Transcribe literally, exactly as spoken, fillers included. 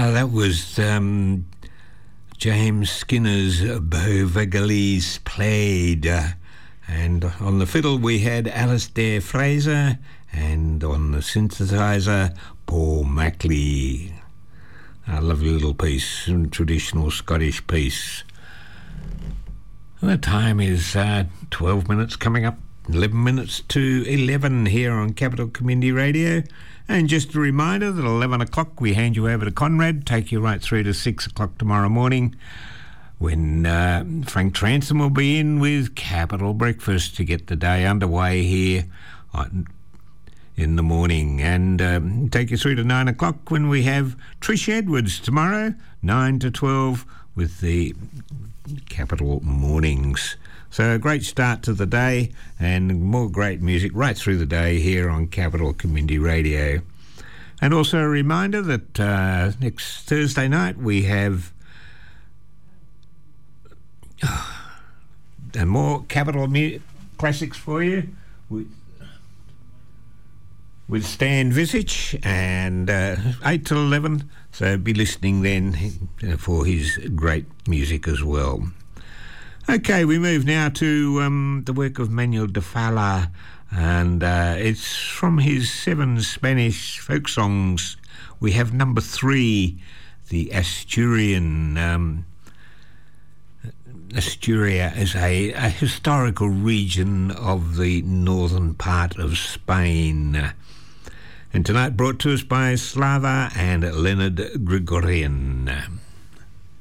Uh, that was um, James Skinner's Beau Vagelis Played. Uh, and on the fiddle we had Alistair Fraser, and on the synthesizer, Paul Mackley. A lovely little piece, traditional Scottish piece. The time is uh, twelve minutes coming up, eleven minutes to eleven here on Capital Community Radio. And just a reminder that at eleven o'clock we hand you over to Conrad, take you right through to six o'clock tomorrow morning, when uh, Frank Transom will be in with Capital Breakfast to get the day underway here on, in the morning. And um, take you through to nine o'clock when we have Trish Edwards tomorrow, nine to twelve, with the Capital Mornings. So a great start to the day, and more great music right through the day here on Capital Community Radio. And also a reminder that uh, next Thursday night we have uh, and more Capital mu- classics for you with, with Stan Visage, and uh, eight till eleven, so be listening then for his great music as well. Okay, we move now to um, the work of Manuel de Falla, and uh, it's from his seven Spanish folk songs. We have number three, the Asturian. Um, Asturia is a, a historical region of the northern part of Spain. And tonight brought to us by Slava and Leonard Grigorian.